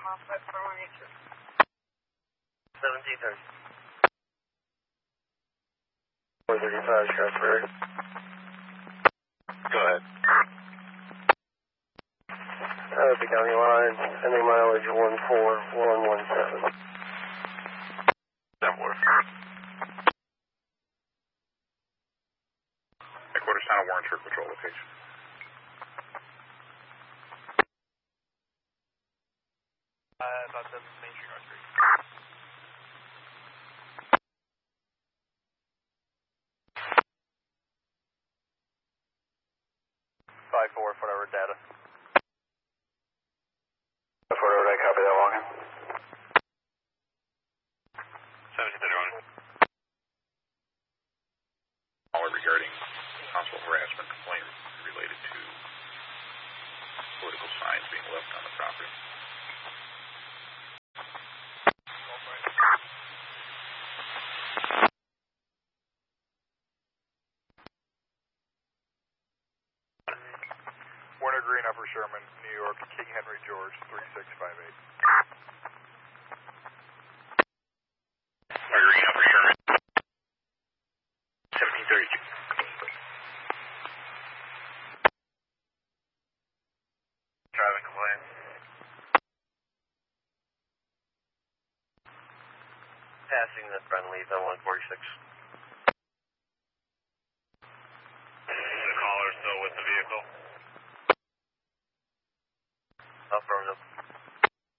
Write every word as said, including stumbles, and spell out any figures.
seventeen thirty. four thirty-five, Strasburg. Go ahead. Uh, the county line, ending mileage one four one one seven. That works. Headquarters Town of Warrensburg Patrol location. Uh, about seven Main Street, North Street. five four, whatever data. five four, I copy that long. seventeen thirty-one. Caller regarding possible harassment complaint related to political signs being left on the property. Warner Green, Upper Sherman, New York, King Henry George, three six five eight. Warner Green, Upper Sherman. seventeen thirty-two. Driving complaint. Passing the friendlies on one forty-six. The caller still with the vehicle. Affirmative.